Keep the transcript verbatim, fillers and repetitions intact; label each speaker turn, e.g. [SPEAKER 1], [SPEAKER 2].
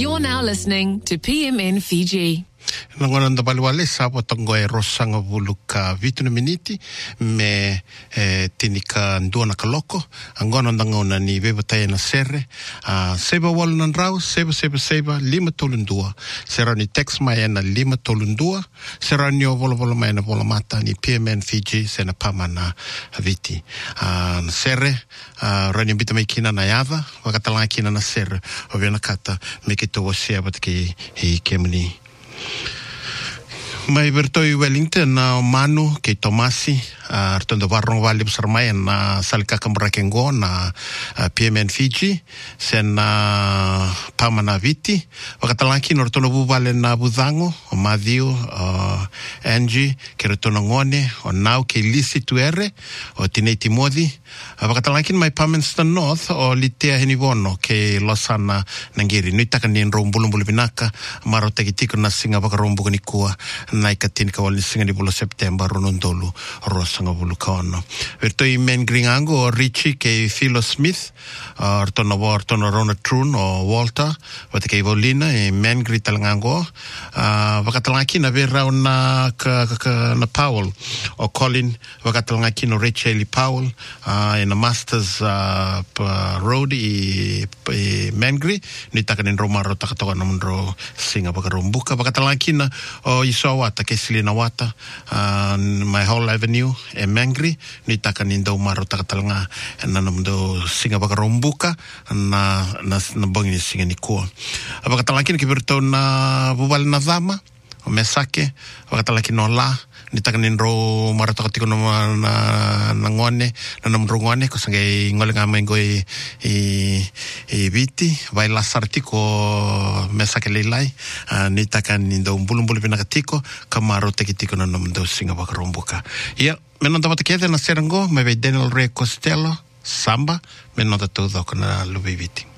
[SPEAKER 1] You're now listening to P M N Fiji.
[SPEAKER 2] Nangona ndabaliwale sapo tongo e rosanga vuluka vitu na miniti me e, tinika nduana kaloko angona ndangona ni bebataye na serre uh, seba walu nandrau seba seba seba lima tolundua serani text maya na lima tolundua serani o volo volo maya na vola mata ni P M N Fiji sena pama na viti uh, serre uh, rani mbita maikina na yava wakatalanga kina na serre oviana kata mekito wasea batki hi kemni mai vertoi Wellington na Manu ke Tomasi uh, artondo varrong vali besar mai na salika kambrakengo na uh, P M N Fiji sen na uh, pamana viti wakatalaki no rtono buvale na Budhango o Matthew uh, Angie ke rtono ngone o nau ke lisi tuere o Tinei Timothy uh, wakatalaki mai Palmerston North o litea henivono ke Losana Nangiri nuitaka ni nrombulumbulu vinaka maro tekitiko na singa wakarombu kanikua nai katin kawal ni singa ni bulo September ronondolu rosanga bulu kaono. Verto i men gringango o Richie ke Philo Smith uh, ortono bo ortono Ronald Trun o Walter wate ke Evolina e men gritalangango uh, wakatalangaki na vera na ka, ka, ka, na Powell o Colin wakatalangaki no Rachel Powell uh, in a Masters uh, Road i, i Mangri ni takanin romaro takatoka na mundro singa bakarumbuka wakatalangaki na o iso wata ke Selina Wata uh, my whole avenue e Mangri ni taka ni ndo maro takatalanga na namdo singa bakarombuka na na na bangi singa ni ko abakatalaki ke berto na bubal na zama o mesake abakatalaki no la ni taka ni ro maro takatiko no na na ngone na namro ngone ko sangai ngolenga mengo e e viti vai la sartiko mesake lelai uh, ni taka ni ndo mbulumbulu binakatiko kamaro tekitiko na namdo singa bakarombuka ia menonta matakete na serango me ve Daniel Ray Costello samba menonta todo na lubiviti.